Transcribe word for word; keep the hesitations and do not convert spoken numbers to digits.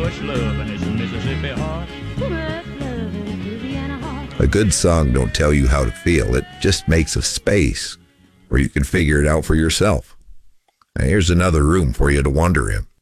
much love in this Mississippi heart. Too much love in a Louisiana heart. A good song don't tell you how to feel. It just makes a space where you can figure it out for yourself. Now, here's another room for you to wonder in.